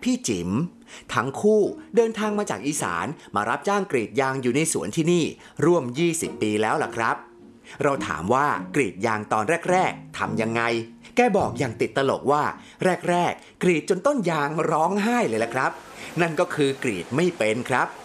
พี่จิ๋มทั้งคู่เดินทางมาจากอีสานมารับจ้างกรีดยางอยู่ในสวนที่นี่ร่วม20 ปีแล้วล่ะครับเราถามว่ากรีดยางตอนแรกๆทำยังไงแกบอกอย่างติดตลกว่าแรกๆกรีดจนต้นยางร้องไห้เลยล่ะครับนั่นก็คือกรีดไม่เป็นครับ